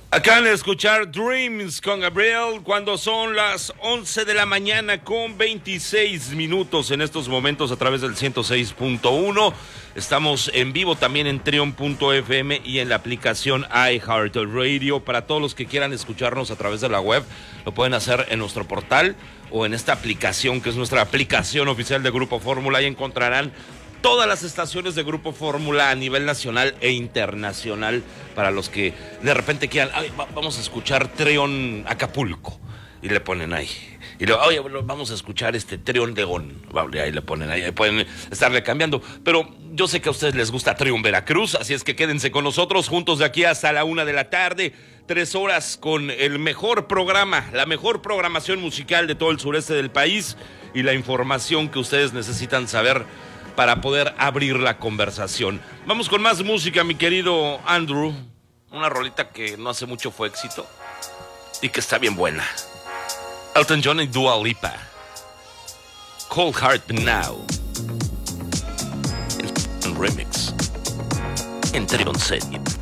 Acaban de escuchar Dreams con Gabriel cuando son las 11 de la mañana con 26 minutos en estos momentos a través del 106.1. Estamos en vivo también en Trion.fm y en la aplicación iHeartRadio. Para todos los que quieran escucharnos a través de la web, lo pueden hacer en nuestro portal o en esta aplicación que es nuestra aplicación oficial de Grupo Fórmula. Ahí encontrarán todas las estaciones de Grupo Fórmula a nivel nacional e internacional para los que de repente quieran, vamos a escuchar Trion Acapulco y le ponen ahí. Y luego, oye, vamos a escuchar Trion León, ahí le ponen ahí pueden estarle cambiando. Pero yo sé que a ustedes les gusta Trion Veracruz, así es que quédense con nosotros juntos de aquí hasta la 1 de la tarde. 3 horas con el mejor programa, la mejor programación musical de todo el sureste del país y la información que ustedes necesitan saber para poder abrir la conversación. Vamos con más música, mi querido Andrew. Una rolita que no hace mucho fue éxito y que está bien buena. Elton John y Dua Lipa. Cold Heart Now. En remix. En Trion Serie.